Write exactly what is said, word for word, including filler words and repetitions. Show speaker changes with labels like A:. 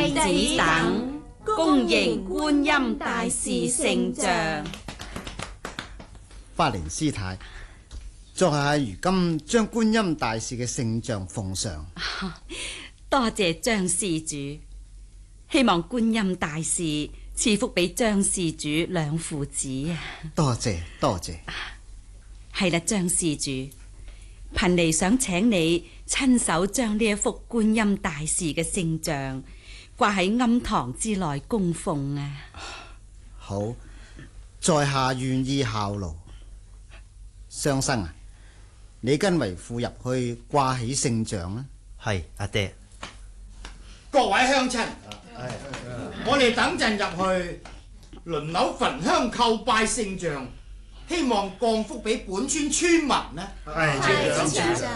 A: 弟子等恭迎觀音大士聖像。
B: 花蓮師太，在下如今將觀音大士嘅聖像奉上。
A: 多謝張施主，希望觀音大士賜福俾張施主兩父子啊！
B: 多謝多謝。
A: 係啦，張施主，貧尼想請你親手將呢一幅觀音大士嘅聖像掛喺庵堂之內供奉啊！
B: 好，在下願意效勞。雙生啊，你跟為父入去掛起聖像啦。
C: 係，阿爹。
D: 各位鄉親，我哋等陣入去輪流焚香叩拜聖像，希望降福俾本村村民呢。
E: 係，村長。